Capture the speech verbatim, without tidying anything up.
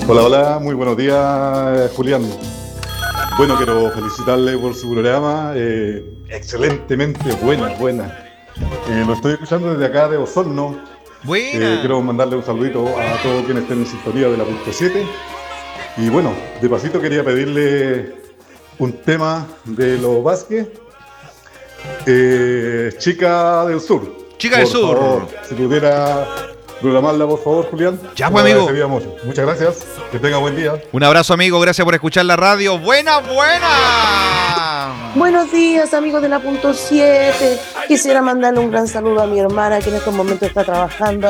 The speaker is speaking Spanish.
Hola, hola, muy buenos días, Julián. Bueno, quiero felicitarle por su programa, eh, excelentemente buena, buena. Eh, lo estoy escuchando desde acá de Osorno. Eh, Buena. quiero mandarle un saludito a todos quienes estén en sintonía de la punto siete. Y bueno, de pasito quería pedirle un tema de los Vázquez, eh, Chica del Sur. Chica del Por favor, Sur. si pudiera programarla, por favor, Julián, Ya se lo pues, amigo. agradecería mucho. Muchas gracias, que tenga buen día. Un abrazo, amigo. Gracias por escuchar la radio. Buena, buena. Buenos días, amigos de la punto siete. Quisiera mandarle un gran saludo a mi hermana que en estos momentos está trabajando